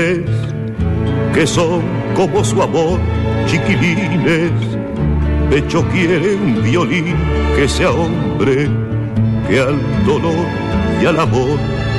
que son como su amor, chiquilines. Pecho quiere un violín que sea hombre, que al dolor y al amor